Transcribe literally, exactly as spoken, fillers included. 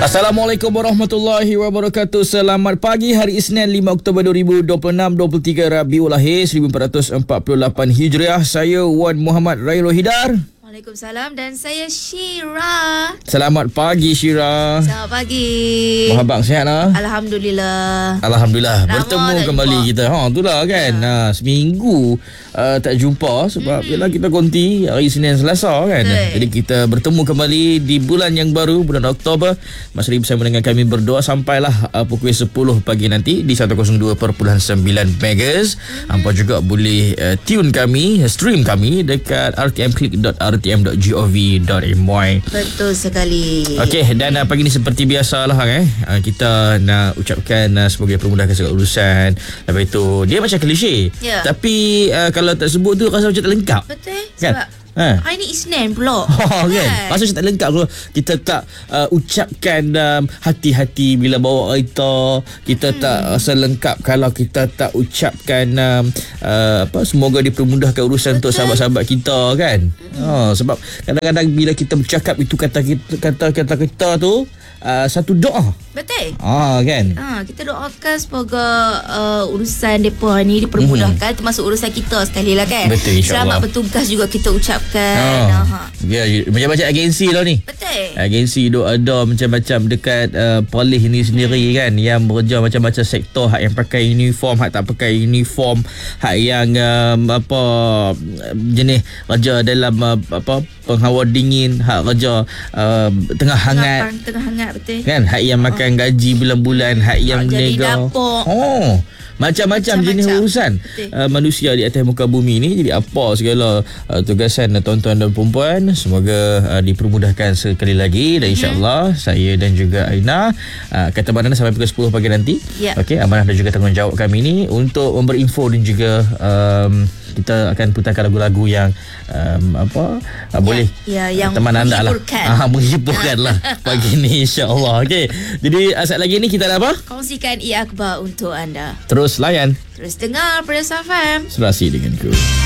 Assalamualaikum warahmatullahi wabarakatuh. Selamat pagi hari Isnin lima Oktober dua ribu dua puluh enam, dua puluh tiga Rabiul Akhir seribu empat ratus empat puluh lapan Hijriah. Saya Wan Muhammad Railul Hidar. Waalaikumsalam, dan saya Syira. Selamat pagi Syira. Selamat pagi. Abang sihat lah? Alhamdulillah. Alhamdulillah. Lama Bertemu tak kembali jumpa. kita. Ha itulah kan. Ya. Ha, seminggu uh, tak jumpa sebab hmm. yalah kita konti hari Senin Selasa kan. Betul. Jadi kita bertemu kembali di bulan yang baru, bulan Oktober. Mas Ri bersama dengan kami berdoa sampailah uh, pukul sepuluh pagi nanti di seratus dua perpuluhan sembilan megahertz. Hmm. Hampa juga boleh uh, tune kami, stream kami dekat r t m click dot r t m dot gov dot my. Betul sekali. Okey, dan uh, pagi ni seperti biasalah eh uh, kita nak ucapkan uh, semoga permudahkan segala urusan. Lepas itu dia macam klise. Ya. Tapi uh, kalau tak sebut tu rasa macam tak lengkap. Betul. Kan? Sebab Ha. hari ni Isnin pula. Oh, kan? Rasa macam tak lengkap kalau kita tak uh, ucapkan um, hati-hati bila bawa kereta. Kita hmm. tak rasa lengkap kalau kita tak ucapkan um, uh, apa semoga dipermudahkan urusan untuk sahabat-sahabat kita kan. Hmm. Oh, sebab kadang-kadang bila kita bercakap itu kata kita kata-kata kita tu uh, satu doa. Betul. Ah kan. Ha, kita doakan semoga uh, urusan depa ni dipermudahkan, hmm. termasuk urusan kita sekali lah kan. Betul, insya-Allah. Selamat bertugas juga kita ucapkan. Oh. Ha. Ya, macam-macam agensi lah ni. Betul. Agensi duk ada macam-macam dekat uh, polis ni sendiri kan, yang bekerja macam-macam sektor, hak yang pakai uniform, hak tak pakai uniform, hak yang um, apa jenis kerja dalam uh, apa penghawa dingin, hak kerja uh, tengah hangat. Tengah, tengah hangat betul. Kan, hak yang makan oh. gaji bulan-bulan, hak yang jadi menega. Oh. Macam-macam jenis urusan uh, manusia di atas muka bumi ni. Jadi apa segala uh, tugasan uh, tuan-tuan dan perempuan, semoga uh, dipermudahkan sekali lagi. Dan insya-Allah hmm. saya dan juga Aina uh, kata Amanah sampai pukul sepuluh pagi nanti. Yeah. Okey, Amanah dan juga tanggungjawab kami ni untuk memberi info dan juga um, kita akan putarkan lagu-lagu yang um, apa uh, boleh ya, ya, yang teman anda lah ah, menghiburkan lah pagi ni insya-Allah. Okey, jadi uh, saat lagi ni kita ada apa? Kongsikan i-akhbar untuk anda. Terus layan, terus dengar Press F M. serasi denganku.